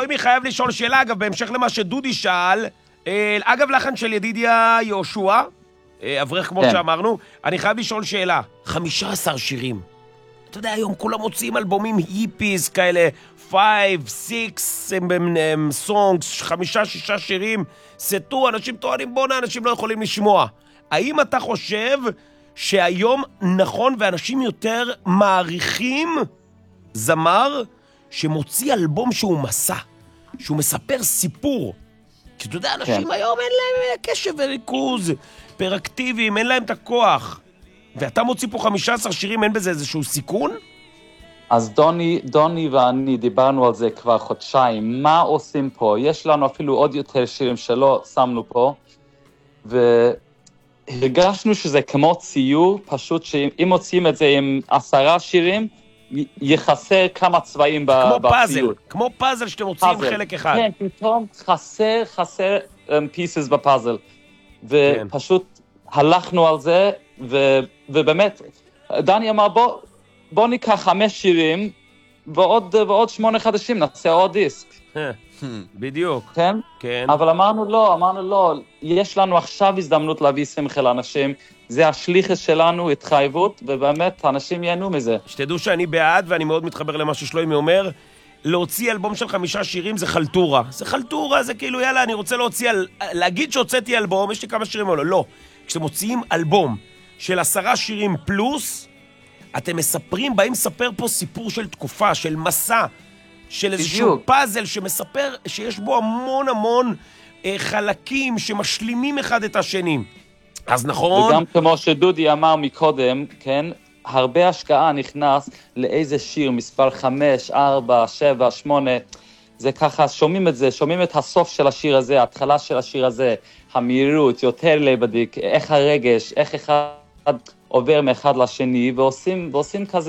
שלוימי חייב לשאול שאלה, אגב, בהמשך למה שדודי שאל, אגב, לחן של ידידיה יהושע, אברך כמו שאמרנו, אני חייב לשאול שאלה, 15 שירים. אתה יודע, היום כולם מוצאים אלבומים היפיס כאלה, 5, 6 סונגס, 5, 6 שירים, סטו, אנשים טוענים בונה, אנשים לא יכולים לשמוע. האם אתה חושב שהיום נכון ואנשים יותר מעריכים זמר שמוציא אלבום שהוא מסע, שהוא מספר סיפור? כי אתה יודע, אנשים היום אין להם קשב וריכוז, פרקטיביים, אין להם את הכוח. ואתה מוציא פה 15 שירים, אין בזה איזשהו סיכון? אז דוני ואני דיברנו על זה כבר חודשיים. מה עושים פה? יש לנו אפילו עוד יותר שירים שלא שמנו פה, והרגשנו שזה כמו ציור, פשוט שאם מוצאים את זה עם 10 שירים, יחסר כמה צבעים בציור. כמו פאזל שאתם מוצאים חלק אחד. כן, פתאום חסר pieces בפאזל. ופשוט הלכנו על זה, ובאמת, דני אמר, בוא ניקח 5 שירים, ועוד 8 חדשים, נעשה עוד דיסק. בדיוק. כן? כן. אבל אמרנו לא, יש לנו עכשיו הזדמנות להביא שמחה לאנשים, זה השליחס שלנו, התחייבות, ובאמת, האנשים ייהנו מזה. שתדעו שאני בעד, ואני מאוד מתחבר למה ששלוימי אומר, להוציא אלבום של 5 שירים זה חלטורה. זה חלטורה, זה כאילו, יאללה, אני רוצה להגיד שהוצאתי אלבום, יש לי כמה שירים או לא. לא. כשאתם מוציאים אלבום של 10 שירים פלוס, אתם באים לספר פה סיפור של תקופה, של מסע, של איזשהו פאזל שמספר שיש בו המון חלקים שמשלימים אחד את השני. אז נכון. וגם כמו שדודי אמר מקודם, כן, הרבה השקעה נכנס לאיזה שיר, מספר 5, 4, 7, 8, זה ככה, שומעים את זה, שומעים את הסוף של השיר הזה, ההתחלה של השיר הזה, המהירות, יותר לבדיק, איך הרגש, איך אחד עובר מאחד לשני, ועושים כזה